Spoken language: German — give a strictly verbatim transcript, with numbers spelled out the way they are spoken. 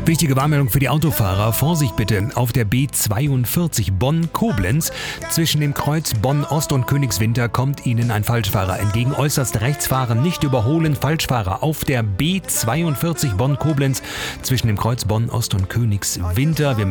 Wichtige Warnmeldung für die Autofahrer. Vorsicht bitte auf der B zweiundvierzig Bonn-Koblenz. Zwischen dem Kreuz Bonn-Ost und Königswinter kommt Ihnen ein Falschfahrer entgegen. Äußerst rechts fahren, nicht überholen. Falschfahrer auf der B zweiundvierzig Bonn-Koblenz zwischen dem Kreuz Bonn-Ost und Königswinter. Wir